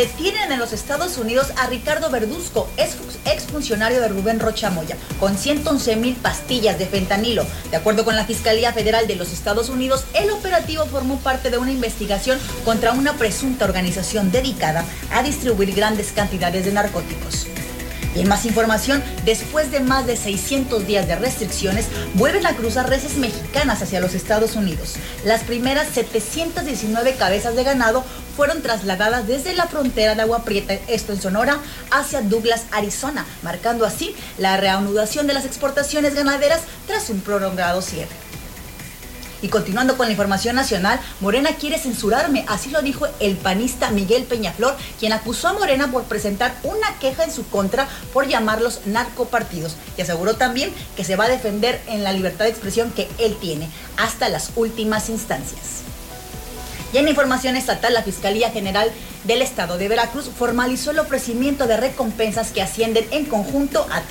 Detienen en los Estados Unidos a Ricardo Verduzco, exfuncionario de Rubén Rocha Moya, con 111,000 pastillas de fentanilo. De acuerdo con la Fiscalía Federal de los Estados Unidos, el operativo formó parte de una investigación contra una presunta organización dedicada a distribuir grandes cantidades de narcóticos. Y en más información, después de más de 600 días de restricciones, vuelven a cruzar reses mexicanas hacia los Estados Unidos. Las primeras 719 cabezas de ganado fueron trasladadas desde la frontera de Agua Prieta, esto en Sonora, hacia Douglas, Arizona, marcando así la reanudación de las exportaciones ganaderas tras un prolongado cierre. Y continuando con la información nacional, Morena quiere censurarme, así lo dijo el panista Miguel Peñaflor, quien acusó a Morena por presentar una queja en su contra por llamarlos narcopartidos. Y aseguró también que se va a defender en la libertad de expresión que él tiene, hasta las últimas instancias. Y en información estatal, la Fiscalía General del Estado de Veracruz formalizó el ofrecimiento de recompensas que ascienden en conjunto a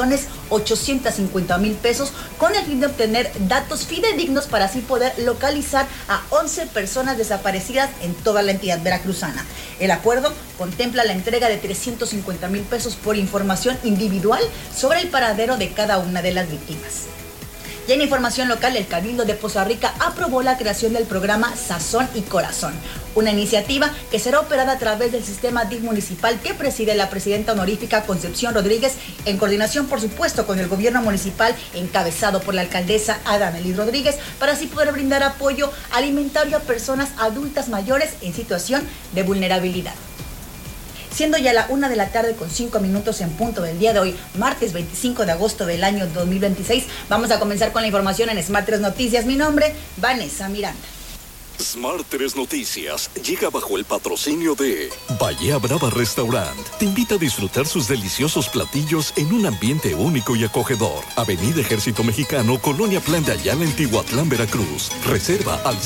3,850,000 pesos con el fin de obtener datos fidedignos para así poder localizar a 11 personas desaparecidas en toda la entidad veracruzana. El acuerdo contempla la entrega de 350,000 pesos por información individual sobre el paradero de cada una de las víctimas. Y en información local, el Cabildo de Poza Rica aprobó la creación del programa Sazón y Corazón, una iniciativa que será operada a través del sistema DIF municipal que preside la presidenta honorífica Concepción Rodríguez, en coordinación, por supuesto, con el gobierno municipal encabezado por la alcaldesa Adamelín Rodríguez, para así poder brindar apoyo alimentario a personas adultas mayores en situación de vulnerabilidad. Siendo ya la 1 de la tarde con 5 minutos en punto del día de hoy, martes 25 de agosto del año 2026, vamos a comenzar con la información en Smart 3 Noticias. Mi nombre, Vanessa Miranda. Smart 3 Noticias llega bajo el patrocinio de Bahía Brava Restaurant. Te invita a disfrutar sus deliciosos platillos en un ambiente único y acogedor. Avenida Ejército Mexicano, Colonia Plan de Ayala, en Tihuatlán, Veracruz. Reserva al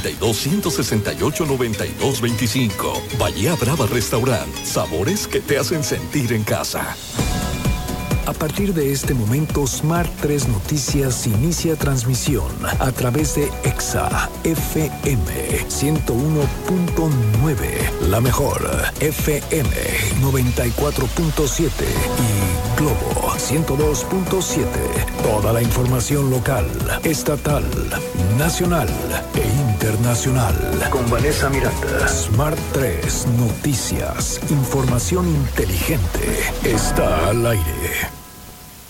782-168-9225. Bahía Brava Restaurant. Sabores que te hacen sentir en casa. A partir de este momento, Smart 3 Noticias inicia transmisión a través de EXA FM 101.9, la mejor FM 94.7 y Globo 102.7. Toda la información local, estatal, nacional e internacional. Con Vanessa Miranda. Smart 3 Noticias. Información inteligente. Está al aire.